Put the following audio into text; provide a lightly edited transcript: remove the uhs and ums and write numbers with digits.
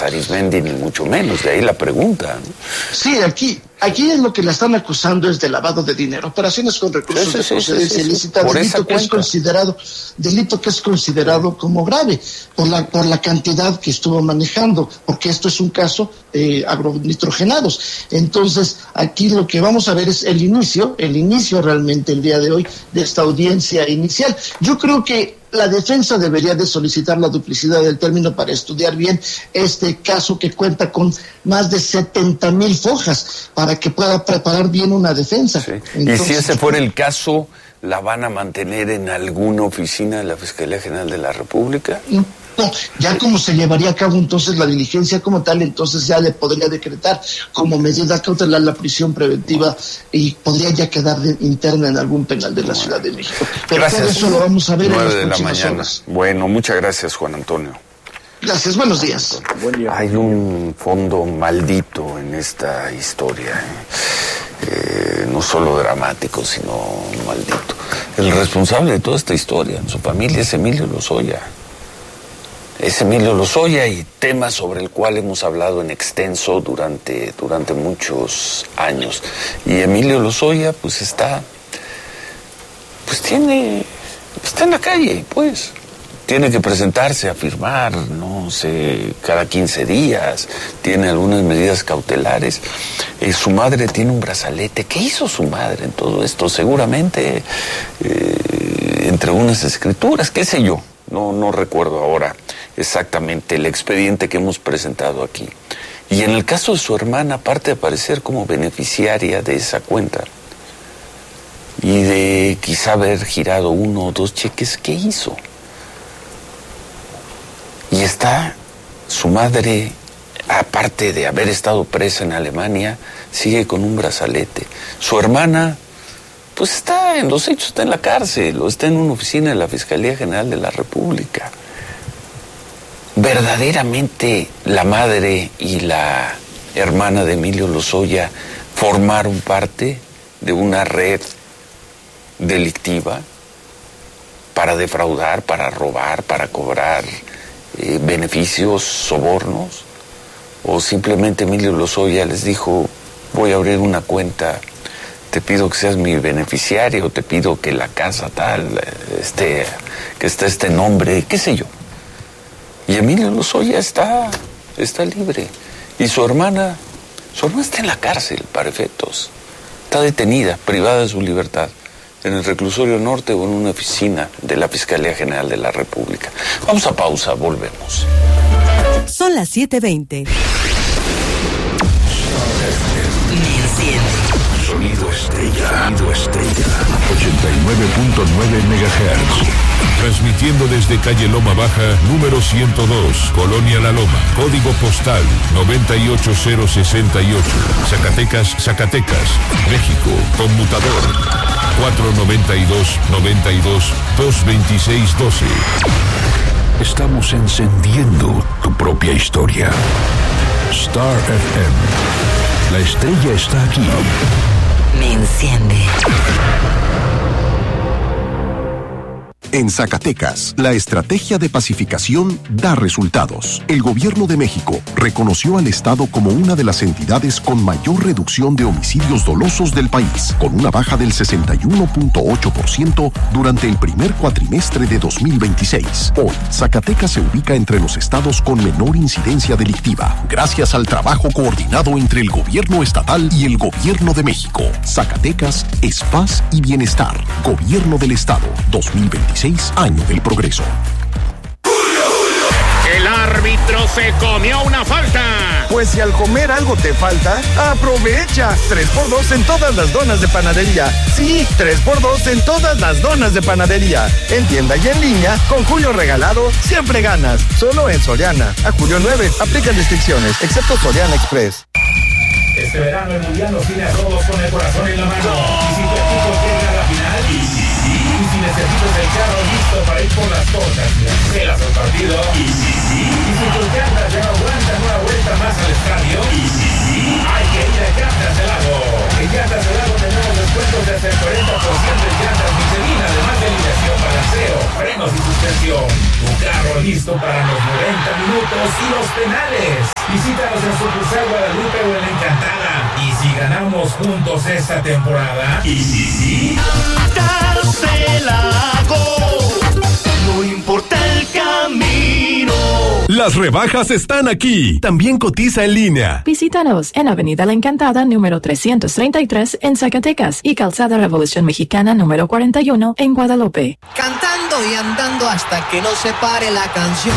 Arizmendi, ni mucho menos, de ahí la pregunta, ¿no? Sí, aquí es lo que la están acusando es de lavado de dinero, operaciones con recursos de procedencia ilícita, delito que es considerado como grave por la cantidad que estuvo manejando, porque esto es un caso agronitrogenados. Entonces, aquí lo que vamos a ver es el inicio realmente el día de hoy de esta audiencia inicial. Yo creo que la defensa debería de solicitar la duplicidad del término para estudiar bien este caso que cuenta con más de 70,000 hojas para que pueda preparar bien una defensa. Sí. Entonces, y si ese fuera el caso, ¿la van a mantener en alguna oficina de la Fiscalía General de la República? No, ya como se llevaría a cabo entonces la diligencia como tal, entonces ya le podría decretar como medida cautelar la prisión preventiva y podría ya quedar interna en algún penal de la Ciudad de México. Pero gracias. Todo eso lo vamos a ver en las próximas horas. Bueno, muchas gracias, Juan Antonio. Gracias, buenos días. Buen día. Hay un fondo maldito en esta historia, no solo dramático, sino maldito. El responsable de toda esta historia, su familia, es Emilio Lozoya. Es Emilio Lozoya, y tema sobre el cual hemos hablado en extenso durante muchos años. Y Emilio Lozoya, pues está en la calle, pues. Tiene que presentarse a firmar, no sé, cada 15 días, tiene algunas medidas cautelares. Su madre tiene un brazalete. ¿Qué hizo su madre en todo esto? Seguramente entre unas escrituras, qué sé yo. No recuerdo ahora exactamente el expediente que hemos presentado aquí. Y en el caso de su hermana, aparte de aparecer como beneficiaria de esa cuenta y de quizá haber girado 1 o 2 cheques, ¿qué hizo? Y está su madre, aparte de haber estado presa en Alemania, sigue con un brazalete. Su hermana, pues está en los hechos, está en la cárcel, o está en una oficina de la Fiscalía General de la República. Verdaderamente la madre y la hermana de Emilio Lozoya formaron parte de una red delictiva para defraudar, para robar, para cobrar beneficios, sobornos, o simplemente Emilio Lozoya les dijo: voy a abrir una cuenta, te pido que seas mi beneficiario, te pido que la casa tal, que esté este nombre, qué sé yo. Y Emilio Lozoya está libre. Y su hermana está en la cárcel, para efectos. Está detenida, privada de su libertad, en el reclusorio norte o en una oficina de la Fiscalía General de la República. Vamos a pausa, volvemos. Son las 7:20. Sonido Estrella. 89.9 MHz. Transmitiendo desde calle Loma Baja, número 102, Colonia La Loma. Código postal 98068. Zacatecas, México. Conmutador 492-92-226-12. Estamos encendiendo tu propia historia. Star FM. La estrella está aquí. Me enciende. En Zacatecas, la estrategia de pacificación da resultados. El Gobierno de México reconoció al Estado como una de las entidades con mayor reducción de homicidios dolosos del país, con una baja del 61.8% durante el primer cuatrimestre de 2026. Hoy, Zacatecas se ubica entre los estados con menor incidencia delictiva, gracias al trabajo coordinado entre el Gobierno estatal y el Gobierno de México. Zacatecas es paz y bienestar. Gobierno del Estado, 2026. Año del progreso. El árbitro se comió una falta. Pues si al comer algo te falta, aprovecha. 3x2 en todas las donas de panadería. Sí, 3x2 en todas las donas de panadería. En tienda y en línea, con Julio Regalado, siempre ganas. Solo en Soriana. A julio 9, aplican restricciones, excepto Soriana Express. Este verano el Mundial nos tiene a todos con el corazón en la mano. Y si tu equipo llega a la final, y si necesitas el carro listo para ir por las tortas y las celas al partido, y si tus llantas ya no aguantan una vuelta más al estadio, hay que ir a Llantas del Lago. En Llantas del Lago tenemos descuentos de hasta el 40% en llantas Michelin, además de alineación, balanceo, frenos y suspensión. Tu carro listo para los 90 minutos y los penales. Visítanos en sucursal Guadalupe o en La Encantada. Y si ganamos juntos esta temporada, y si no importa el camino. Las rebajas están aquí. También cotiza en línea. Visítanos en Avenida La Encantada, número 333 en Zacatecas y Calzada Revolución Mexicana, número 41 en Guadalupe. Cantando y andando hasta que no se pare la canción.